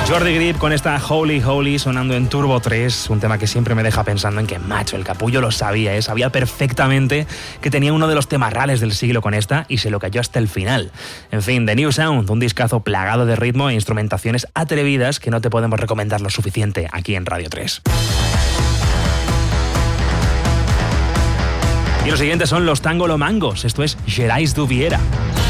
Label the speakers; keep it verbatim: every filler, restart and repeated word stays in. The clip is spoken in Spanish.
Speaker 1: Jordi Grip con esta Holy Holy sonando en Turbo tres, un tema que siempre me deja pensando en que, macho, el capullo lo sabía, ¿eh? Sabía perfectamente que tenía uno de los temas reales del siglo con esta y se lo cayó hasta el final. En fin, The New Sound, un discazo plagado de ritmo e instrumentaciones atrevidas que no te podemos recomendar lo suficiente aquí en Radio tres. Y los siguientes son los Tangolo Mangos, esto es Gerais Duviera.